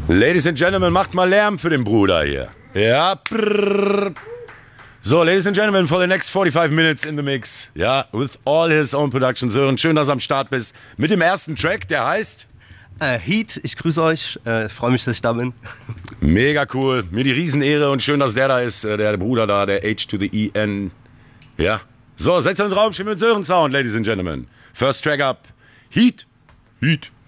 Ladies and Gentlemen, macht mal Lärm für den Bruder hier. Ja, brrr. So, ladies and gentlemen, for the next 45 minutes in the mix. Ja, with all his own production. Sören, schön, dass du am Start bist. Mit dem ersten Track, der heißt... Heat, ich grüße euch, freue mich, dass ich da bin. Mega cool, mir die Riesenehre und schön, dass der da ist, der Bruder da, der H to the E-N. Ja, so, setzt uns Raum, schön mit Sören Sound, ladies and gentlemen. First Track up, Heat, Heat.